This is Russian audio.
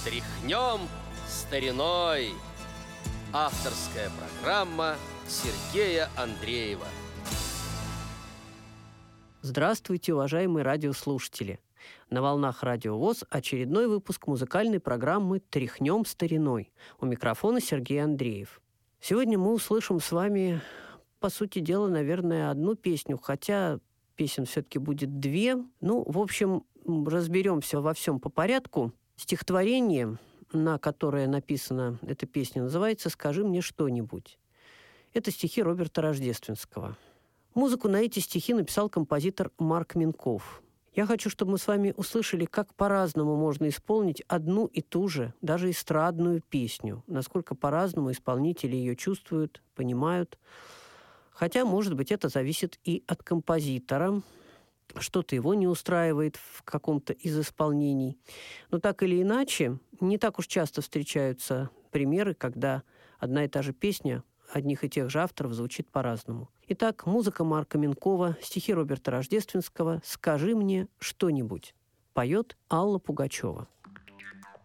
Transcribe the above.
Тряхнем стариной. Авторская программа Сергея Андреева. Здравствуйте, уважаемые радиослушатели! На волнах Радио ВОС очередной выпуск музыкальной программы «Тряхнем стариной». У микрофона Сергей Андреев. Сегодня мы услышим с вами, по сути дела, наверное, одну песню, хотя песен все-таки будет две. В общем, разберемся во всем по порядку. Стихотворение, на которое написана эта песня, называется «Скажи мне что-нибудь». Это стихи Роберта Рождественского. Музыку на эти стихи написал композитор Марк Минков. Я хочу, чтобы мы с вами услышали, как по-разному можно исполнить одну и ту же, даже эстрадную песню, насколько по-разному исполнители ее чувствуют, понимают. Хотя, может быть, это зависит и от композитора. Что-то его не устраивает в каком-то из исполнений. Но так или иначе, не так уж часто встречаются примеры, когда одна и та же песня одних и тех же авторов звучит по-разному. Итак, музыка Марка Минкова, стихи Роберта Рождественского «Скажи мне что-нибудь». Поет Алла Пугачева.